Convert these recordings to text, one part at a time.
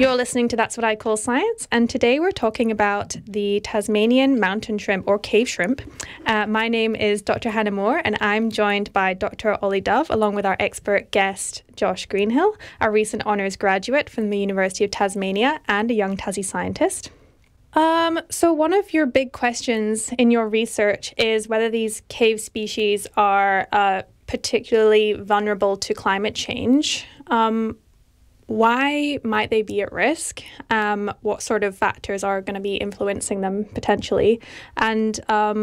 You're listening to That's What I Call Science, and today we're talking about the Tasmanian mountain shrimp or cave shrimp. My name is Dr. Hannah Moore, and I'm joined by Dr. Ollie Dove, along with our expert guest, Josh Greenhill, a recent honours graduate from the University of Tasmania and a young Tassie scientist. So one of your big questions in your research is whether these cave species are particularly vulnerable to climate change. Why might they be at risk? What sort of factors are going to be influencing them potentially? And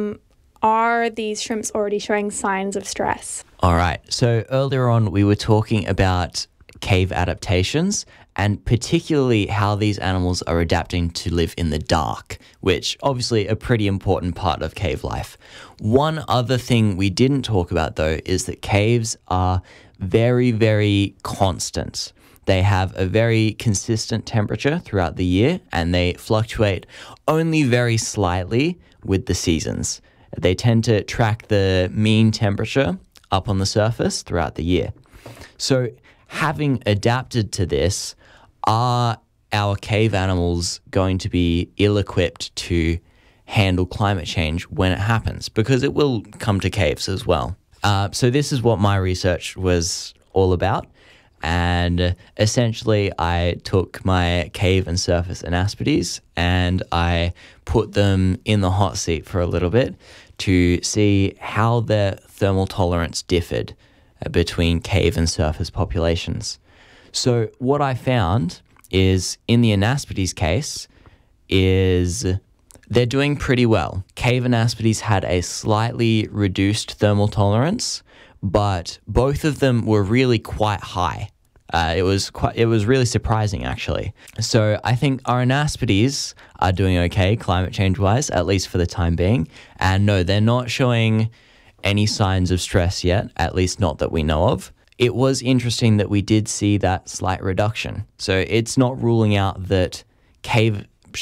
are these shrimps already showing signs of stress? All right. So earlier on, we were talking about cave adaptations and particularly how these animals are adapting to live in the dark, which obviously a pretty important part of cave life. One other thing we didn't talk about, though, is that caves are very, very constant. They have a very consistent temperature throughout the year, and they fluctuate only very slightly with the seasons. They tend to track the mean temperature up on the surface throughout the year. So having adapted to this, are our cave animals going to be ill-equipped to handle climate change when it happens? Because it will come to caves as well. So this is what my research was all about. And essentially, I took my cave and surface anaspides and I put them in the hot seat for a little bit to see how their thermal tolerance differed between cave and surface populations. So what I found is in the anaspides case is they're doing pretty well. Cave anaspides had a slightly reduced thermal tolerance, but both of them were really quite high. It was really surprising, actually. So I think our anaspides are doing okay climate change-wise, at least for the time being. And no, they're not showing any signs of stress yet, at least not that we know of. It was interesting that we did see that slight reduction. So it's not ruling out that cave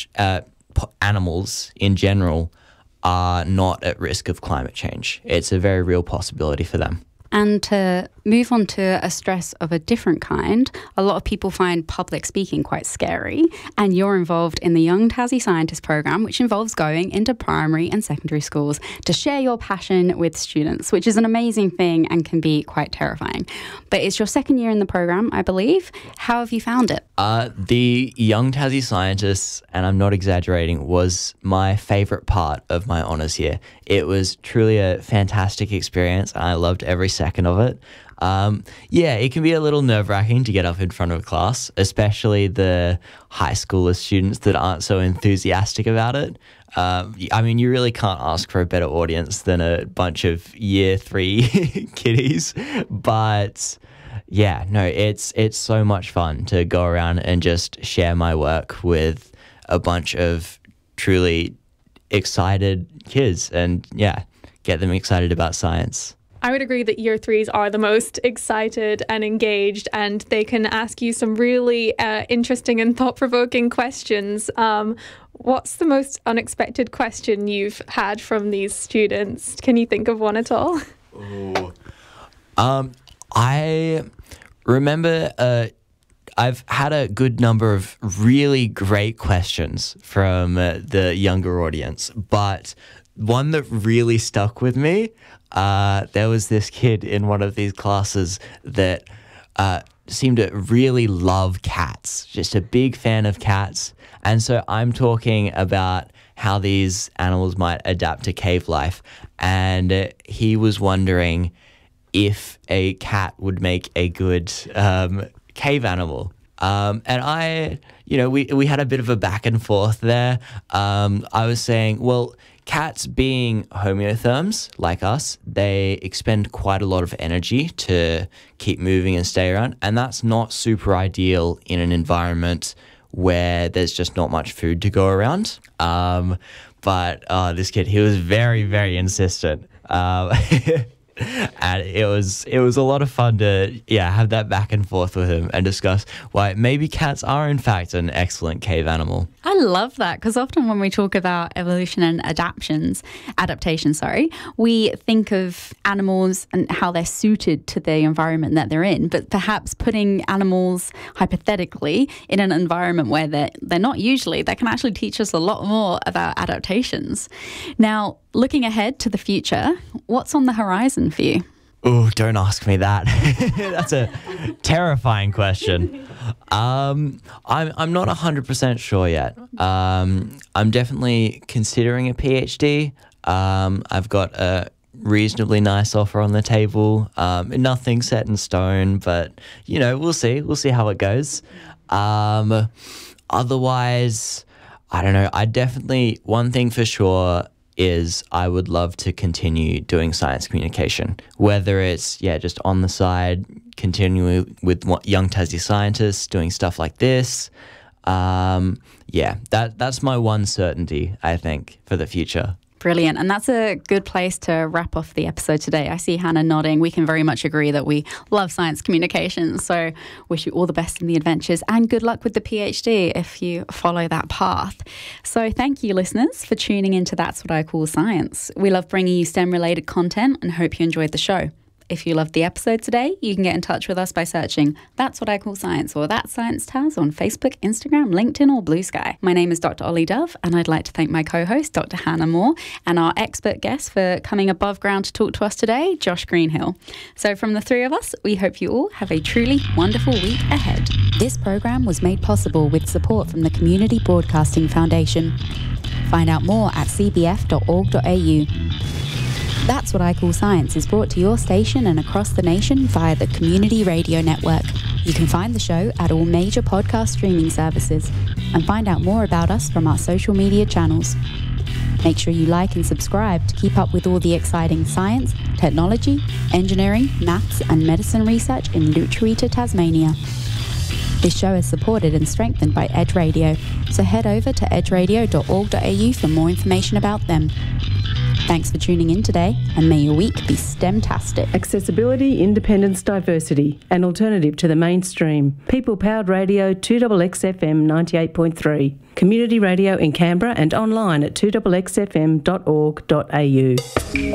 animals in general are not at risk of climate change. It's a very real possibility for them. And to move on to a stress of a different kind, a lot of people find public speaking quite scary, and you're involved in the Young Tassie Scientist program, which involves going into primary and secondary schools to share your passion with students, which is an amazing thing and can be quite terrifying. But it's your second year in the program, I believe. How have you found it? The Young Tassie Scientists, and I'm not exaggerating, was my favourite part of my honours year. It was truly a fantastic experience, and I loved every second of it. It can be a little nerve-wracking to get up in front of a class, especially the high schooler students that aren't so enthusiastic about it. I mean, you really can't ask for a better audience than a bunch of year 3 kiddies. But yeah, no, it's so much fun to go around and just share my work with a bunch of truly excited kids and get them excited about science. I would agree that year 3s are the most excited and engaged, and they can ask you some really interesting and thought-provoking questions. What's the most unexpected question you've had from these students? Can you think of one at all? I remember I've had a good number of really great questions from the younger audience, but one that really stuck with me, there was this kid in one of these classes that seemed to really love cats, just a big fan of cats. And so I'm talking about how these animals might adapt to cave life. And he was wondering if a cat would make a good cave animal. And we had a bit of a back and forth there. I was saying, well, cats being homeotherms like us, they expend quite a lot of energy to keep moving and stay around. And that's not super ideal in an environment where there's just not much food to go around. But this kid, he was very, very insistent. And it was a lot of fun to have that back and forth with him and discuss why maybe cats are in fact an excellent cave animal. I love that, because often when we talk about evolution and adaptation, we think of animals and how they're suited to the environment that they're in, but perhaps putting animals hypothetically in an environment where they're not usually, that can actually teach us a lot more about adaptations. Now, looking ahead to the future, what's on the horizon for you? Oh, don't ask me that. That's a terrifying question. I'm not 100% sure yet. I'm definitely considering a PhD. I've got a reasonably nice offer on the table. Nothing set in stone, but we'll see. We'll see how it goes. Otherwise, I don't know. One thing for sure is I would love to continue doing science communication, whether it's just on the side, continuing with Young Tassie Scientists, doing stuff like this. That's my one certainty, I think, for the future. Brilliant. And that's a good place to wrap off the episode today. I see Hannah nodding. We can very much agree that we love science communication. So wish you all the best in the adventures and good luck with the PhD if you follow that path. So thank you, listeners, for tuning into That's What I Call Science. We love bringing you STEM-related content and hope you enjoyed the show. If you loved the episode today, you can get in touch with us by searching That's What I Call Science or That's Science Taz on Facebook, Instagram, LinkedIn or Blue Sky. My name is Dr. Ollie Dove, and I'd like to thank my co-host, Dr. Hannah Moore, and our expert guest for coming above ground to talk to us today, Josh Greenhill. So from the three of us, we hope you all have a truly wonderful week ahead. This program was made possible with support from the Community Broadcasting Foundation. Find out more at cbf.org.au. That's What I Call Science is brought to your station and across the nation via the Community Radio Network. You can find the show at all major podcast streaming services and find out more about us from our social media channels. Make sure you like and subscribe to keep up with all the exciting science, technology, engineering, maths and medicine research in Lutruwita, Tasmania. This show is supported and strengthened by Edge Radio, so head over to edgeradio.org.au for more information about them. Thanks for tuning in today, and may your week be STEM-tastic. Accessibility, independence, diversity, an alternative to the mainstream. People-powered radio, 2XXFM 98.3. Community radio in Canberra and online at 2XXFM.org.au.